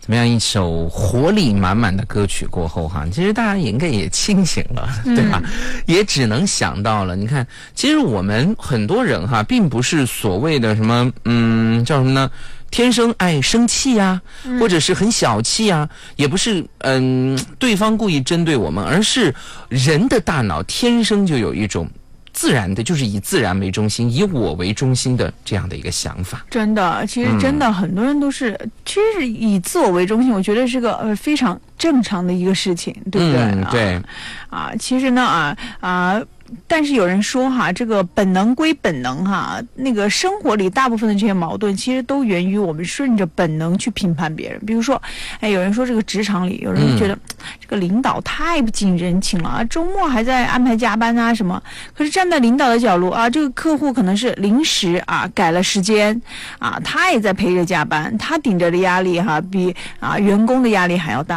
怎么样一首活力满满的歌曲过后哈，其实大家应该也清醒了，对吧？也只能想到了，你看，其实我们很多人哈，并不是所谓的什么叫什么呢？天生爱生气啊，或者是很小气啊，也不是对方故意针对我们，而是人的大脑天生就有一种自然的，就是以自然为中心，以我为中心的这样的一个想法。 真的，其实真的很多人都是，其实以自我为中心，我觉得是个非常正常的一个事情，对不对？ 对。 其实呢但是有人说哈，这个本能归本能哈，那个生活里大部分的这些矛盾，其实都源于我们顺着本能去评判别人。比如说，有人说这个职场里，有人觉得这个领导太不近人情了，周末还在安排加班啊什么。可是站在领导的角度这个客户可能是临时改了时间他也在陪着加班，他顶着的压力比员工的压力还要大。